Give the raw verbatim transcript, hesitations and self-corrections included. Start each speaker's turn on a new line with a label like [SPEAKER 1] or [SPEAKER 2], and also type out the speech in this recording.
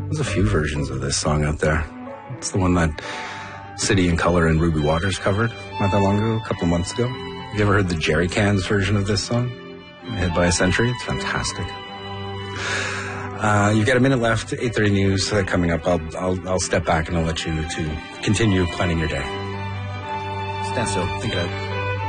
[SPEAKER 1] There's a few versions of this song out there. It's the one that City and Color and Ruby Waters covered not that long ago, a couple of months ago. Have you ever heard the Jerry Cans version of this song? Hit by a Century. It's fantastic. Uh, you've got a minute left. eight thirty news uh, coming up. I'll, I'll I'll step back and I'll let you to continue planning your day. Stand still. Think it out.